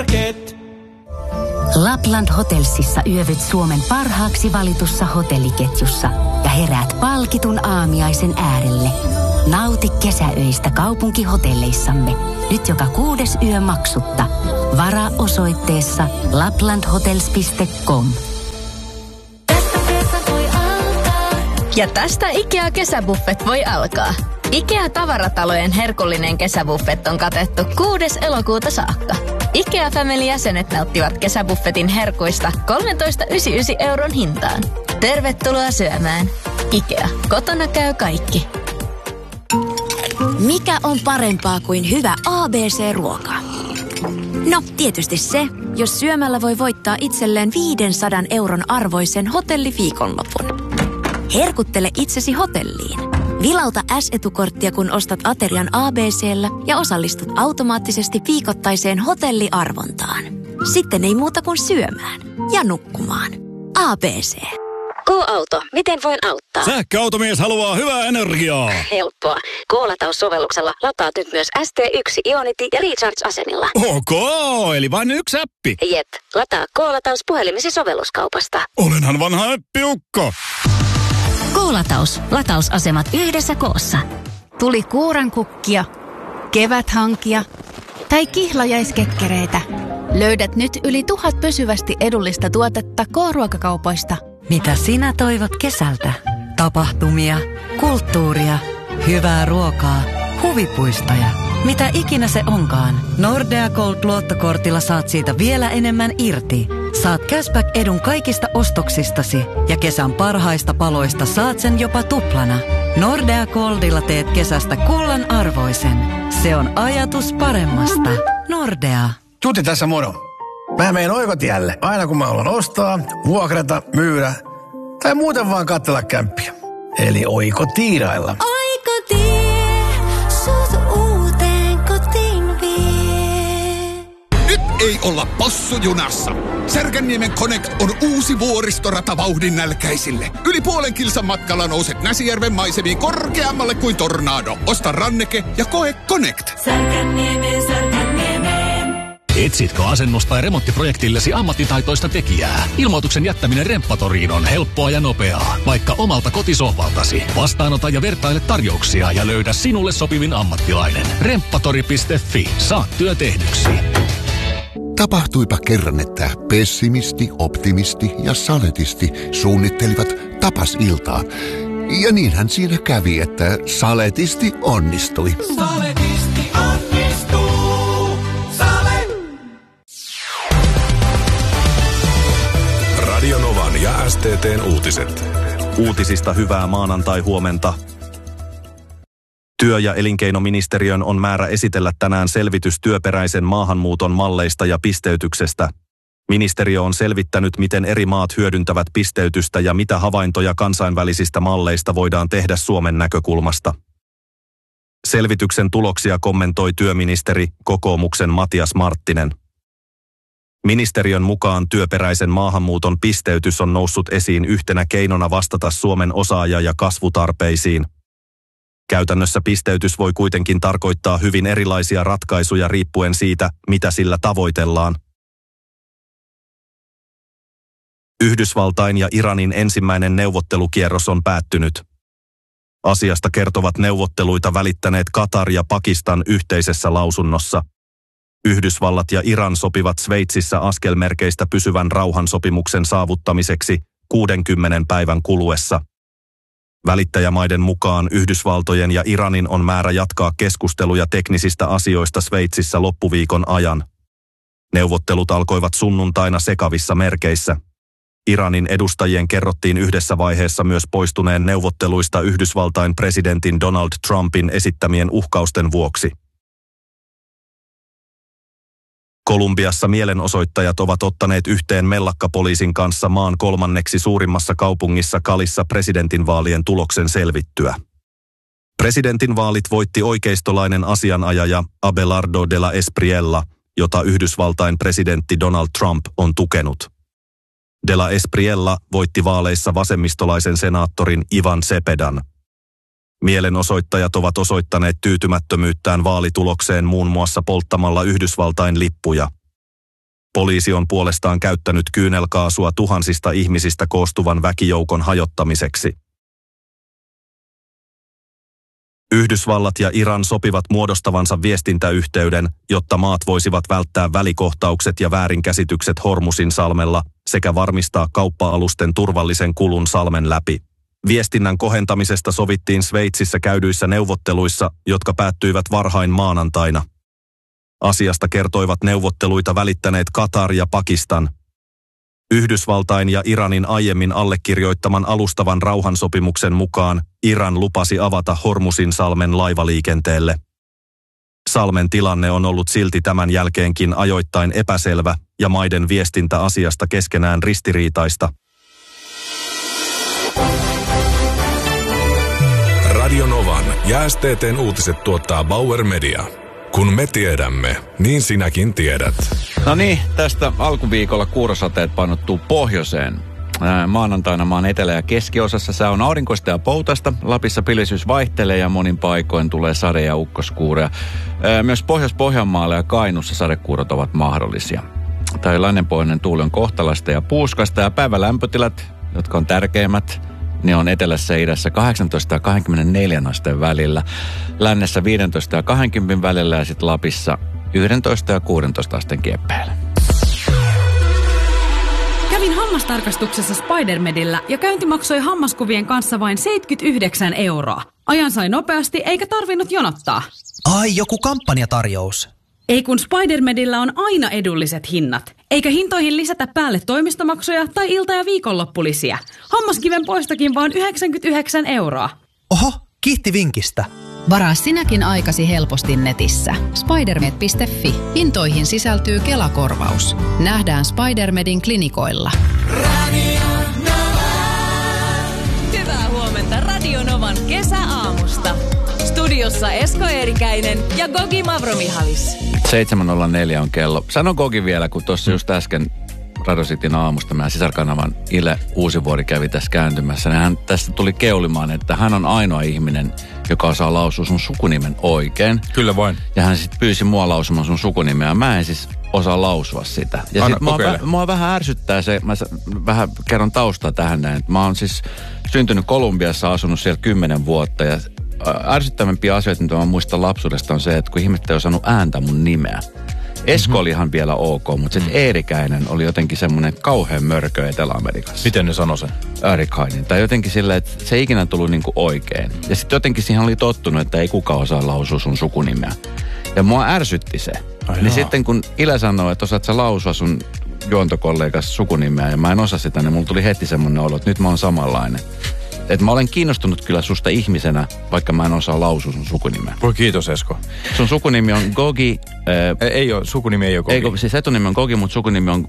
Lapland Hotelsissa yövyt Suomen parhaaksi valitussa hotelliketjussa ja heräät palkitun aamiaisen äärelle. Nauti kesäöistä kaupunkihotelleissamme. Nyt joka 6. yö maksutta. Varaa osoitteessa laplandhotels.com. Ja tästä IKEA-kesäbuffet voi alkaa. IKEA-tavaratalojen herkullinen kesäbuffet on katettu 6. elokuuta saakka. IKEA Family-jäsenet nauttivat kesäbuffetin herkuista 13,99 € hintaan. Tervetuloa syömään. IKEA. Kotona käy kaikki. Mikä on parempaa kuin hyvä ABC-ruoka? No, tietysti se, jos syömällä voi voittaa itselleen 500 € arvoisen hotelliviikonlopun. Herkuttele itsesi hotelliin. Vilauta S-etukorttia, kun ostat aterian ABC:llä ja osallistut automaattisesti viikoittaiseen hotelliarvontaan. Sitten ei muuta kuin syömään ja nukkumaan. ABC. K-auto, miten voin auttaa? Sähköautomies haluaa hyvää energiaa. Helppoa. K-lataussovelluksella lataat nyt myös ST1 Ionity ja Recharge-asemilla. Ok, eli vain yksi appi. Jep, lataa K-lataus puhelimesi sovelluskaupasta. Olenhan vanha äppiukko. K-lataus. Latausasemat yhdessä koossa. Tuli kuurankukkia, keväthankia tai kihlajaiskekkereitä. Löydät nyt yli 1000 pysyvästi edullista tuotetta K-ruokakaupoista. Mitä sinä toivot kesältä? Tapahtumia, kulttuuria, hyvää ruokaa, huvipuistoja. Mitä ikinä se onkaan, Nordea Gold-luottokortilla saat siitä vielä enemmän irti. Saat cashback-edun kaikista ostoksistasi ja kesän parhaista paloista saat sen jopa tuplana. Nordea Goldilla teet kesästä kullan arvoisen. Se on ajatus paremmasta. Nordea. Tuti tässä moro. Mä menen Oikotielle aina kun mä haluan ostaa, vuokrata, myydä tai muuten vaan katsella kämppiä. Eli Oikotiirailla. Oikotie, sut uuteen kotiin vie. Nyt ei olla possujunassa. Särkänniemen Connect on uusi vuoristorata vauhdin nälkäisille. Yli puolen kilsan matkalla nouset Näsijärven maisemiin korkeammalle kuin tornado. Osta ranneke ja koe Connect. Särkänniemeen, Särkänniemeen. Etsitkö asennusta tai remonttiprojektillesi ammattitaitoista tekijää? Ilmoituksen jättäminen Remppatoriin on helppoa ja nopeaa, vaikka omalta kotisohvaltasi. Vastaanota ja vertaile tarjouksia ja löydä sinulle sopivin ammattilainen. Remppatori.fi. Saa työ tehdyksi. Tapahtuipa kerran, että pessimisti, optimisti ja saletisti suunnittelivat tapasiltaa. Ja niinhän siinä kävi, että saletisti onnistui. Saletisti onnistuu. Sale. Radio Novan ja STT:n uutiset. Uutisista hyvää maanantai-huomenta. Työ- ja elinkeinoministeriön on määrä esitellä tänään selvitys työperäisen maahanmuuton malleista ja pisteytyksestä. Ministeriö on selvittänyt, miten eri maat hyödyntävät pisteytystä ja mitä havaintoja kansainvälisistä malleista voidaan tehdä Suomen näkökulmasta. Selvityksen tuloksia kommentoi työministeri, kokoomuksen Matias Marttinen. Ministeriön mukaan työperäisen maahanmuuton pisteytys on noussut esiin yhtenä keinona vastata Suomen osaaja- ja kasvutarpeisiin. Käytännössä pisteytys voi kuitenkin tarkoittaa hyvin erilaisia ratkaisuja riippuen siitä, mitä sillä tavoitellaan. Yhdysvaltain ja Iranin ensimmäinen neuvottelukierros on päättynyt. Asiasta kertovat neuvotteluita välittäneet Katar ja Pakistan yhteisessä lausunnossa. Yhdysvallat ja Iran sopivat Sveitsissä askelmerkeistä pysyvän rauhansopimuksen saavuttamiseksi 60 päivän kuluessa. Välittäjämaiden mukaan Yhdysvaltojen ja Iranin on määrä jatkaa keskusteluja teknisistä asioista Sveitsissä loppuviikon ajan. Neuvottelut alkoivat sunnuntaina sekavissa merkeissä. Iranin edustajien kerrottiin yhdessä vaiheessa myös poistuneen neuvotteluista Yhdysvaltain presidentin Donald Trumpin esittämien uhkausten vuoksi. Kolumbiassa mielenosoittajat ovat ottaneet yhteen mellakkapoliisin kanssa maan 3. suurimmassa kaupungissa Calissa presidentinvaalien tuloksen selvittyä. Presidentinvaalit voitti oikeistolainen asianajaja Abelardo de la Espriella, jota Yhdysvaltain presidentti Donald Trump on tukenut. De la Espriella voitti vaaleissa vasemmistolaisen senaattorin Ivan Cepedan. Mielenosoittajat ovat osoittaneet tyytymättömyyttään vaalitulokseen muun muassa polttamalla Yhdysvaltain lippuja. Poliisi on puolestaan käyttänyt kyynelkaasua tuhansista ihmisistä koostuvan väkijoukon hajottamiseksi. Yhdysvallat ja Iran sopivat muodostavansa viestintäyhteyden, jotta maat voisivat välttää välikohtaukset ja väärinkäsitykset Hormusin salmella sekä varmistaa kauppa-alusten turvallisen kulun salmen läpi. Viestinnän kohentamisesta sovittiin Sveitsissä käydyissä neuvotteluissa, jotka päättyivät varhain maanantaina. Asiasta kertoivat neuvotteluita välittäneet Katar ja Pakistan. Yhdysvaltain ja Iranin aiemmin allekirjoittaman alustavan rauhansopimuksen mukaan Iran lupasi avata Hormusin salmen laivaliikenteelle. Salmen tilanne on ollut silti tämän jälkeenkin ajoittain epäselvä ja maiden viestintä asiasta keskenään ristiriitaista. Radio Novan ja STT:n uutiset tuottaa Bauer Media. Kun me tiedämme, niin sinäkin tiedät. No niin, tästä alkuviikolla kuurosateet painottuu pohjoiseen. Maanantaina maan etelä- ja keskiosassa sää on aurinkoista ja poutasta. Lapissa pilvisyys vaihtelee ja monin paikoin tulee sade- ja ukkoskuureja. Myös Pohjois-Pohjanmaalla ja Kainuussa sadekuurot ovat mahdollisia. Lännenpohjoinen tuuli on kohtalaista ja puuskasta ja päivälämpötilat, jotka on tärkeimmät, ne on etelässä ja idässä 18 ja 24 asteen välillä. Lännessä 15 ja 20 välillä ja sitten Lapissa 11 ja 16 asteen kieppeillä. Kävin hammastarkastuksessa Spidermedillä ja käynti maksoi hammaskuvien kanssa vain 79 €. Ajan sai nopeasti eikä tarvinnut jonottaa. Ai, joku kampanjatarjous. Ei kun Spidermedillä on aina edulliset hinnat. Eikä hintoihin lisätä päälle toimistomaksuja tai ilta- ja viikonloppulisiä. Hammaskiven poistokin vaan 99 €. Oho, kiitti vinkistä. Varaa sinäkin aikasi helposti netissä. Spidermed.fi. Hintoihin sisältyy Kela-korvaus. Nähdään Spidermedin klinikoilla. Hyvää huomenta Radio Novan kesäaamusta. Studiossa Esko Eerikäinen ja Gogi Mavromihalis. 7.04 on kello. Sano Gogi vielä, kun tuossa just äsken Radio Cityn aamusta meidän sisarkanavan Ile Uusivuori kävi tässä kääntymässä. Ja hän tästä tuli keulimaan, että hän on ainoa ihminen, joka osaa lausua sun sukunimen oikein. Kyllä vain. Ja hän sitten pyysi mua lausumaan sun sukunimeä. Mä en siis osaa lausua sitä. Ja sit mua vähän ärsyttää se, mä vähän kerron taustaa tähän näin. Mä oon siis syntynyt Kolumbiassa, asunut siellä 10 vuotta ja ärsyttävämpiä asioita, mitä mä muistan lapsuudesta, on se, että kun ihmiset ei osannut ääntä mun nimeä. Esko oli ihan vielä ok, mutta sitten Eerikäinen oli jotenkin semmoinen kauhean mörkö Etelä-Amerikassa. Miten ne sanoi sen? Eerikäinen. Tai jotenkin silleen, että se ei ikinä tullut niinku oikein. Ja sitten jotenkin siihen oli tottunut, että ei kukaan osaa lausua sun sukunimeä. Ja mua ärsytti se. Niin sitten kun Ile sanoi, että osaat sä lausua sun juontokollegas sukunimeä ja mä en osaa sitä, niin mulla tuli heti semmoinen olo, että nyt mä oon samanlainen. Että mä olen kiinnostunut kyllä susta ihmisenä, vaikka mä en osaa lausua sun sukunimeä. Voi kiitos, Esko. Sun sukunimi on Gogi. Sukunimi ei ole Gogi. Ei, siis etunimi on Gogi, mutta sukunimi on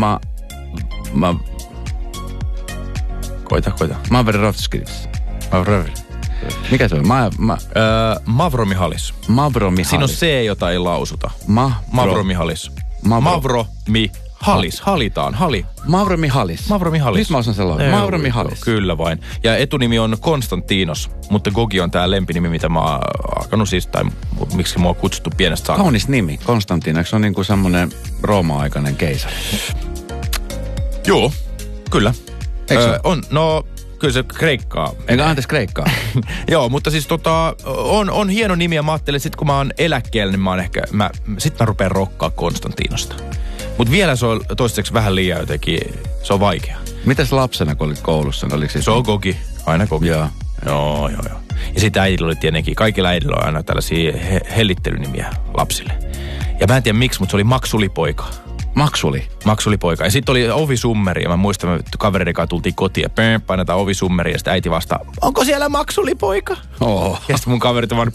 Koita. Mavrovskis. Mikä se on? Mavromihalis. Mavromihalis. Siinä on C, jota ei lausuta. Mavromihalis. Mavromihalis. Halitaan. Mavromihalis. Nyt mä osaan sen lausua. Mavromihalis. Kyllä vain. Ja etunimi on Konstantinos, mutta Gogi on tää lempinimi, mitä mä oon alkanut siis, tai miksi mua on kutsuttu pienestä saakka. Kaunis nimi, Konstantinos. Se on niinku semmonen Rooma-aikainen keisari. Joo, kyllä. Kyllä se kreikkaa. Kreikkaa. Joo, mutta siis on hieno nimi ja mä ajattelin, sit kun mä oon eläkkeellä, niin mä rupean rokkaa Konstantinosta. Mutta vielä se on toistaiseksi vähän liian jotenkin, se on vaikea. Mitäs lapsena, kun olit koulussa? Se on Gogi, aina Gogi. Joo. Ja sitten äidillä oli tietenkin, kaikilla äidillä on aina tällaisia hellittelynimiä lapsille. Ja mä en tiedä miksi, mutta se oli Maksulipoika. Maksulipoika. Ja sitten oli ovisummeri, ja mä muistan, että kavereiden kanssa tultiin kotiin, ja painetaan ovisummeri, ja sitten äiti vastaa, onko siellä Maksulipoika? Oh. Ja sitten mun kaverit on vaan,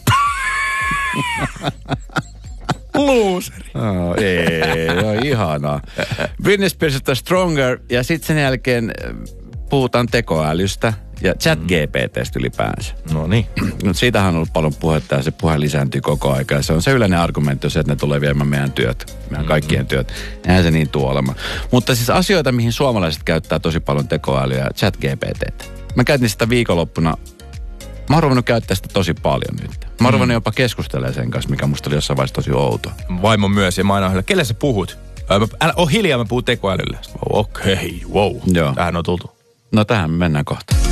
looseri. Ei, ihanaa. Britney Spearsista Stronger, ja sitten sen jälkeen puhutaan tekoälystä ja ChatGPT:stä ylipäänsä. No niin. Siitähän on ollut paljon puhetta ja se puhe lisääntyy koko aika. Ja se on se yleinen argumentti, että ne tulee viemään meidän työt, meidän kaikkien työt. Eihän se niin tule olemaan. Mutta siis asioita, mihin suomalaiset käyttää tosi paljon tekoälyä ja ChatGPT:tä. Mä käytin sitä viikonloppuna. Mä oon ruvennut käyttää sitä tosi paljon nyt. Mä oon ruvennut jopa keskustelemaan sen kanssa, mikä musta oli jossain vaiheessa tosi outo. Vaimo myös, ja mä aina kelle sä puhut? Älä oo hiljaa, mä puhun tekoälylle. Okei, wow. Joo. Tähän on tultu. No tähän me mennään kohta.